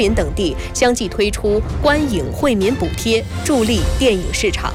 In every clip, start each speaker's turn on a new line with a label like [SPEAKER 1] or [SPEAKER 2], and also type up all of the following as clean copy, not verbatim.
[SPEAKER 1] 林等地相继推出观影惠民补贴，助力电影市场。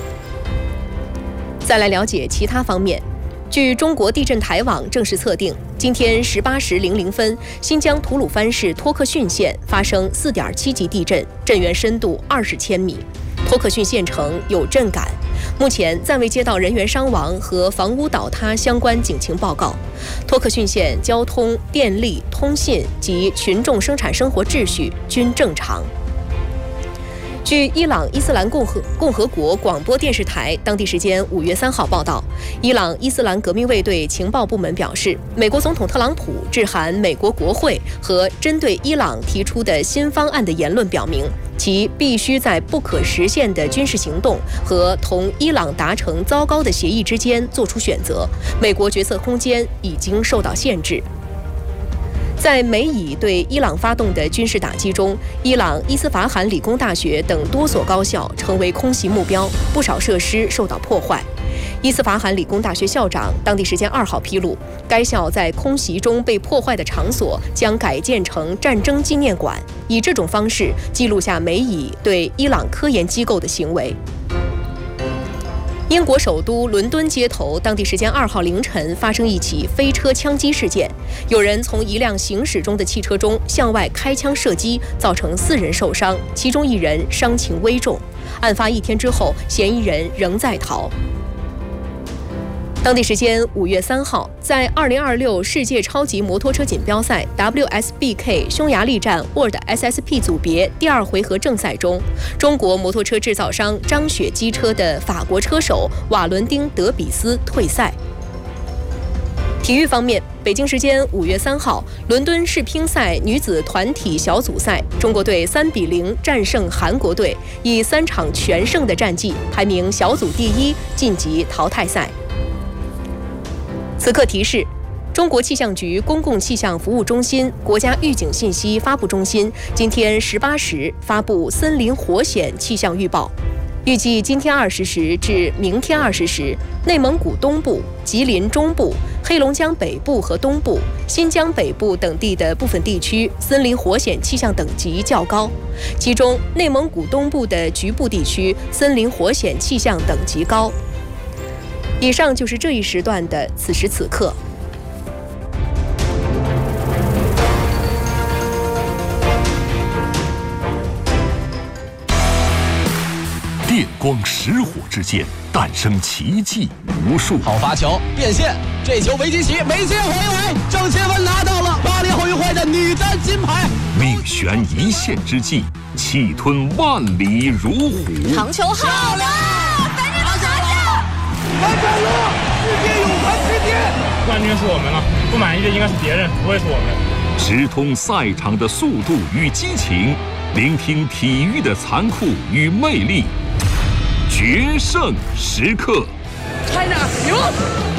[SPEAKER 1] 再来了解其他方面。据中国地震台网正式测定，今天18时00分，新疆吐鲁番市托克逊县发生4.7级地震，震源深度20千米。托克逊县城有震感，目前暂未接到人员伤亡和房屋倒塌相关警情报告。托克逊县交通、电力、通信及群众生产生活秩序均正常。据伊朗伊斯兰共和国广播电视台当地时间5月3号报道，伊朗伊斯兰革命卫队情报部门表示，美国总统特朗普致函美国国会和针对伊朗提出的新方案的言论表明，其必须在不可实现的军事行动和同伊朗达成糟糕的协议之间做出选择，美国决策空间已经受到限制。在美以对伊朗发动的军事打击中，伊朗伊斯法罕理工大学等多所高校成为空袭目标，不少设施受到破坏。伊斯法罕理工大学校长当地时间2号披露，该校在空袭中被破坏的场所将改建成战争纪念馆，以这种方式记录下美以对伊朗科研机构的行为。英国首都伦敦街头当地时间2号凌晨发生一起飞车枪击事件，有人从一辆行驶中的汽车中向外开枪射击，造成4人受伤，其中1人伤情危重。案发1天之后，嫌疑人仍在逃。当地时间5月3号，在2026世界超级摩托车锦标赛 WSBK 匈牙利站 World SSP 组别第2回合正赛中，中国摩托车制造商张雪机车的法国车手瓦伦丁·德比斯退赛。体育方面，北京时间5月3号，伦敦世乒赛女子团体小组赛，中国队3比0战胜韩国队，以3场全胜的战绩排名小组第1，晋级淘汰赛。此刻提示：中国气象局公共气象服务中心、国家预警信息发布中心今天18时发布森林火险气象预报。预计今天20时至明天20时，内蒙古东部、吉林中部、黑龙江北部和东部、新疆北部等地的部分地区森林火险气象等级较高，其中内蒙古东部的局部地区森林火险气象等级高。以上就是这一时段的此时此刻。
[SPEAKER 2] 电光石火之间诞生奇迹无数。
[SPEAKER 3] 好发球变线，这球维基奇没接回来，郑钦文拿到了巴黎奥运会的女单金牌。
[SPEAKER 2] 命悬一线之际，气吞万里如虎。
[SPEAKER 4] 长球好了，
[SPEAKER 5] 完成了世界泳坛之巅！
[SPEAKER 6] 冠军是我们了，不满意的应该是别人，不会是我们。
[SPEAKER 2] 直通赛场的速度与激情，聆听体育的残酷与魅力，决胜时刻。
[SPEAKER 5] China 赢！